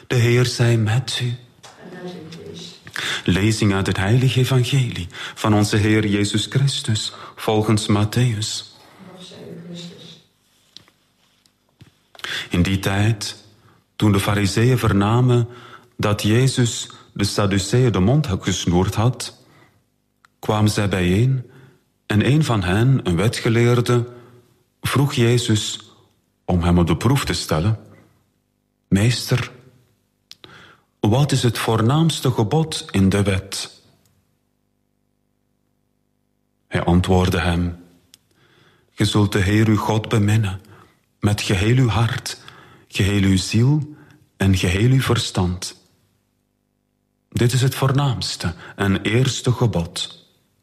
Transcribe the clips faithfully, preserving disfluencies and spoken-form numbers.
De Heer zij met u. Lezing uit het heilige evangelie van onze Heer Jezus Christus, volgens Matthäus. In die tijd, toen de Farizeeën vernamen dat Jezus de Sadduceeën de mond gesnoerd had, kwamen zij bijeen en een van hen, een wetgeleerde, vroeg Jezus om hem op de proef te stellen: Meester, wat is het voornaamste gebod in de wet? Hij antwoordde hem: Je zult de Heer uw God beminnen, met geheel uw hart, geheel uw ziel en geheel uw verstand. Dit is het voornaamste en eerste gebod.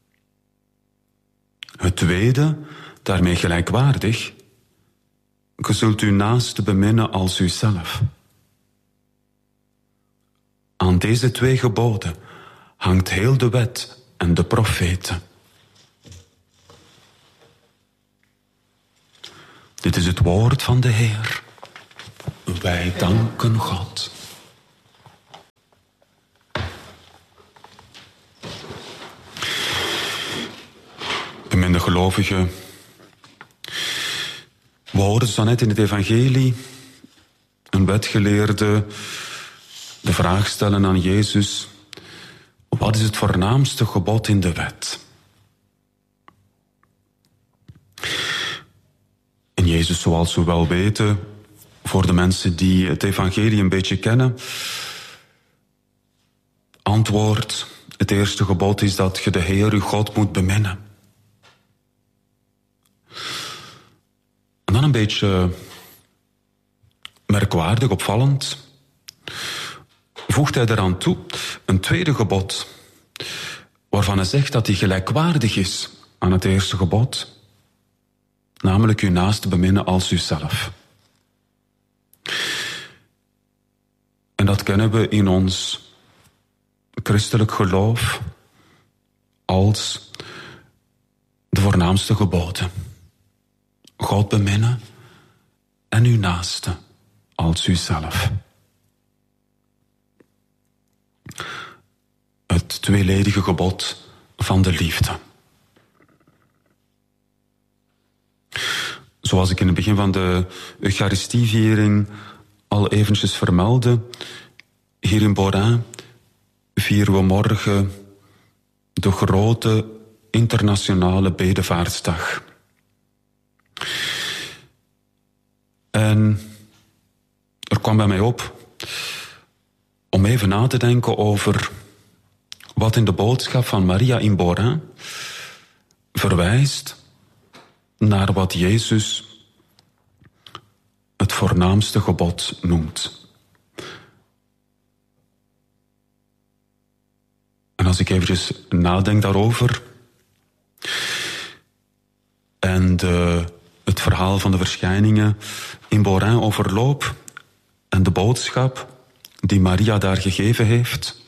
Het tweede, daarmee gelijkwaardig: Je zult uw naaste beminnen als uzelf. Aan deze twee geboden hangt heel de wet en de profeten. Dit is het woord van de Heer. Wij danken God. Beminde gelovigen, we hoorden zo net in het evangelie een wetgeleerde de vraag stellen aan Jezus: wat is het voornaamste gebod in de wet? En Jezus, zoals we wel weten, voor de mensen die het evangelie een beetje kennen, antwoordt: het eerste gebod is dat je de Heer uw God moet beminnen. En dan een beetje merkwaardig, opvallend, voegt hij eraan toe een tweede gebod, waarvan hij zegt dat hij gelijkwaardig is aan het eerste gebod, namelijk uw naaste beminnen als uzelf. En dat kennen we in ons christelijk geloof als de voornaamste geboden. God beminnen en uw naaste als uzelf. Het tweeledige gebod van de liefde. Zoals ik in het begin van de Eucharistieviering al eventjes vermeldde, hier in Borin vieren we morgen de grote internationale bedevaartsdag. En er kwam bij mij op om even na te denken over wat in de boodschap van Maria in Borin verwijst naar wat Jezus het voornaamste gebod noemt. En als ik eventjes nadenk daarover en de, het verhaal van de verschijningen in Borin overloop en de boodschap die Maria daar gegeven heeft,